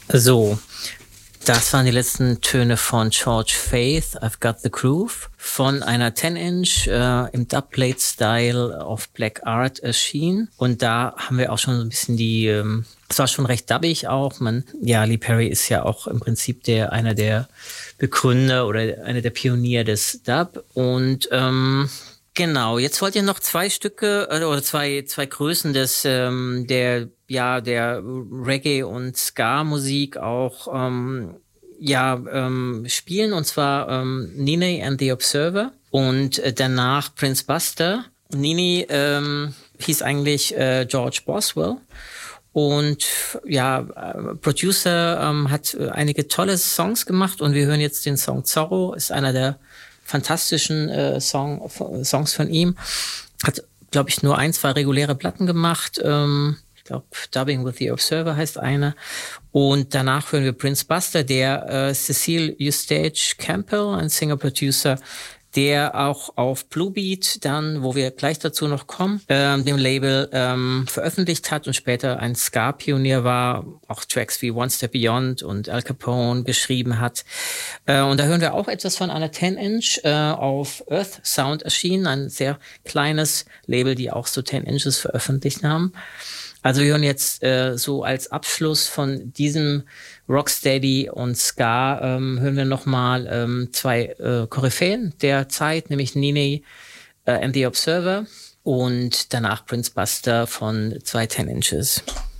So, das waren die letzten Töne von George Faith, I've Got the Groove, von einer 10-Inch im Dubplate-Style auf Black Art erschienen. Und da haben wir auch schon so ein bisschen es war schon recht dubbig auch. Lee Perry ist ja auch im Prinzip einer der Begründer oder einer der Pioniere des Dub. Und genau, jetzt wollt ihr noch zwei Stücke oder zwei Größen der Reggae- und Ska-Musik auch spielen, und zwar Nene and the Observer und danach Prince Buster. Nene hieß eigentlich George Boswell. Und Producer hat einige tolle Songs gemacht, und wir hören jetzt den Song Zorro, ist einer der fantastischen Songs von ihm. Hat, glaube ich, nur 1, 2 reguläre Platten gemacht. Ich glaube, Dubbing with the Observer heißt eine. Und danach hören wir Prince Buster, der Cecil Eustache Campbell, ein Singer-Producer, der auch auf Bluebeat dann, wo wir gleich dazu noch kommen, dem Label veröffentlicht hat und später ein Ska-Pionier war, auch Tracks wie One Step Beyond und Al Capone geschrieben hat. Und da hören wir auch etwas von einer 10-Inch auf Earth Sound erschienen, ein sehr kleines Label, die auch so 10 Inches veröffentlicht haben. Also wir hören jetzt so als Abschluss von diesem Rocksteady und Ska hören wir nochmal 2 Koryphäen der Zeit, nämlich Nene and the Observer und danach Prince Buster von 2 10 Inches.